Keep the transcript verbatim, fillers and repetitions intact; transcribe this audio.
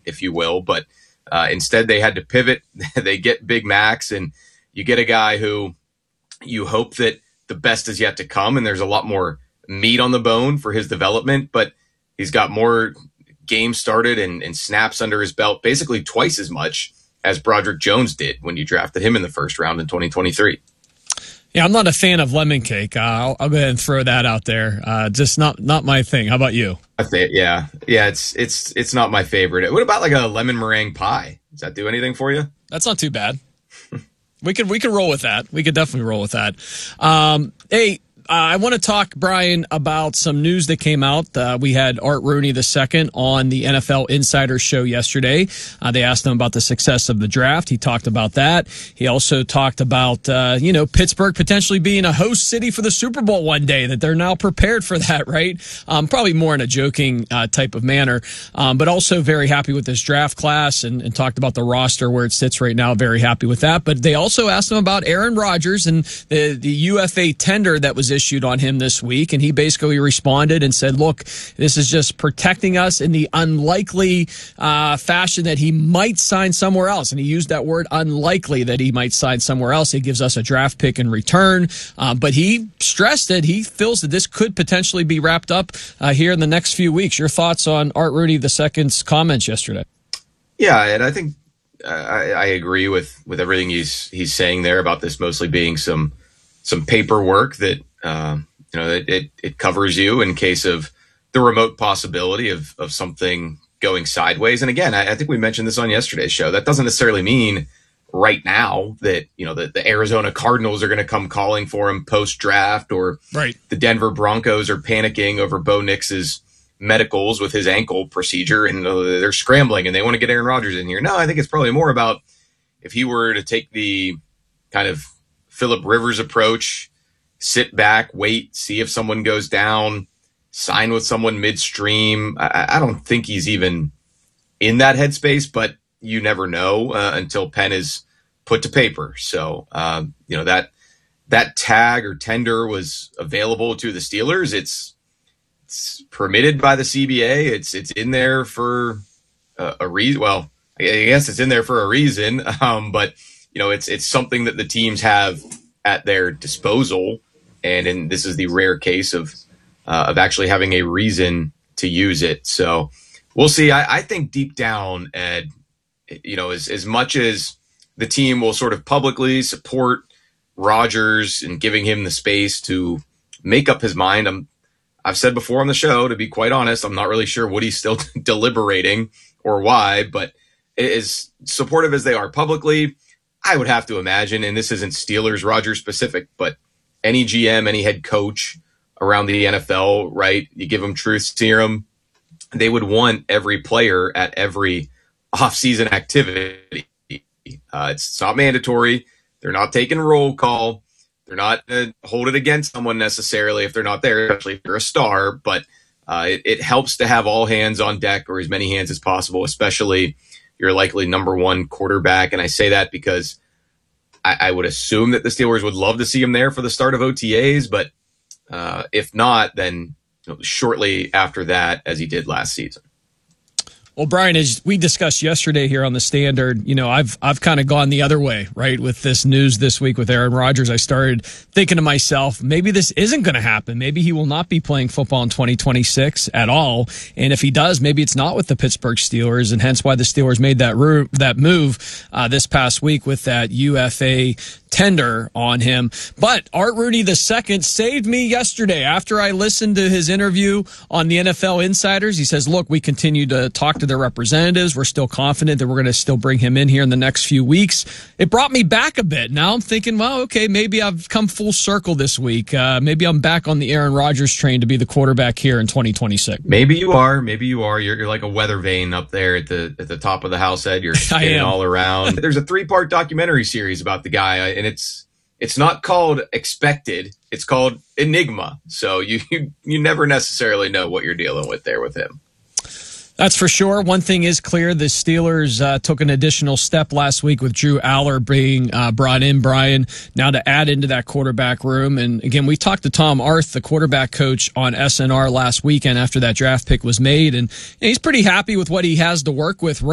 if you will. But uh, instead, they had to pivot. They get Big Max, and you get a guy who you hope that the best is yet to come, and there's a lot more meat on the bone for his development. But he's got more games started and, and snaps under his belt, basically twice as much as Broderick Jones did when you drafted him in the first round in twenty twenty-three. Yeah, I'm not a fan of lemon cake. Uh, I'll, I'll go ahead and throw that out there. Uh, just not not my thing. How about you? I think, yeah, yeah. It's it's it's not my favorite. What about like a lemon meringue pie? Does that do anything for you? That's not too bad. we could we could roll with that. We could definitely roll with that. Um, hey. Uh, I want to talk, Brian, about some news that came out. Uh, we had Art Rooney the second on the N F L Insider Show yesterday. Uh, they asked him about the success of the draft. He talked about that. He also talked about, uh, you know, Pittsburgh potentially being a host city for the Super Bowl one day, that they're now prepared for that, right? Um, probably more in a joking uh, type of manner, um, but also very happy with this draft class and, and talked about the roster where it sits right now. Very happy with that. But they also asked him about Aaron Rodgers and the, the U F A tender that was issued on him this week, and he basically responded and said, look, this is just protecting us in the unlikely uh, fashion that he might sign somewhere else. And he used that word unlikely, that he might sign somewhere else. He gives us a draft pick in return. Uh, but he stressed that he feels that this could potentially be wrapped up uh, here in the next few weeks. Your thoughts on Art Rooney the second's comments yesterday? Yeah, and I think uh, I, I agree with, with everything he's he's saying there about this mostly being some some paperwork that Um, you know, it, it, it covers you in case of the remote possibility of, of something going sideways. And again, I, I think we mentioned this on yesterday's show. That doesn't necessarily mean right now that, you know, the, the Arizona Cardinals are going to come calling for him post draft, or right. the Denver Broncos are panicking over Bo Nix's medicals with his ankle procedure, and uh, they're scrambling and they want to get Aaron Rodgers in here. No, I think it's probably more about if he were to take the kind of Phillip Rivers approach, sit back, wait, see if someone goes down, sign with someone midstream. I, I don't think he's even in that headspace, but you never know uh, until pen is put to paper. So, um, you know, that that tag or tender was available to the Steelers. It's it's permitted by the C B A. It's it's in there for a, a reason. Well, I guess it's in there for a reason, um, but, you know, it's it's something that the teams have at their disposal. And in, this is the rare case of uh, of actually having a reason to use it. So we'll see. I, I think deep down, Ed, you know, as, as much as the team will sort of publicly support Rodgers and giving him the space to make up his mind, I'm, I've said before on the show, to be quite honest, I'm not really sure what he's still deliberating or why, but as supportive as they are publicly, I would have to imagine, and this isn't Steelers Rodgers specific, but any G M, any head coach around the N F L, right? You give them truth serum, they would want every player at every offseason activity. Uh, it's, it's not mandatory. They're not taking roll call. They're not going to hold it against someone necessarily if they're not there, especially if you're a star. But uh, it, it helps to have all hands on deck, or as many hands as possible, especially your likely number one quarterback. And I say that because I, I would assume that the Steelers would love to see him there for the start of O T As, but uh, if not, then you know, shortly after that, as he did last season. Well, Brian, as we discussed yesterday here on the Standard, you know, I've I've kind of gone the other way, right, with this news this week with Aaron Rodgers. I started thinking to myself, maybe this isn't going to happen. Maybe he will not be playing football in twenty twenty-six at all. And if he does, maybe it's not with the Pittsburgh Steelers, and hence why the Steelers made that ro- that move uh, this past week with that U F A tender on him. But Art Rooney the second saved me yesterday after I listened to his interview on the N F L Insiders. He says, look, we continue to talk to their representatives. We're still confident that we're going to still bring him in here in the next few weeks. It brought me back a bit. Now I'm thinking, well, okay, maybe I've come full circle this week. Uh, maybe I'm back on the Aaron Rodgers train to be the quarterback here in twenty twenty-six. Maybe you are. Maybe you are. You're, you're like a weather vane up there at the at the top of the house, Ed. You're spinning all around. There's a three-part documentary series about the guy, and it's it's not called Expected. It's called Enigma. So you you, you never necessarily know what you're dealing with there with him. That's for sure. One thing is clear. The Steelers uh, took an additional step last week with Drew Aller being uh, brought in, Brian, now to add into that quarterback room. And again, we talked to Tom Arth, the quarterback coach, on S N R last weekend after that draft pick was made. And, and he's pretty happy with what he has to work with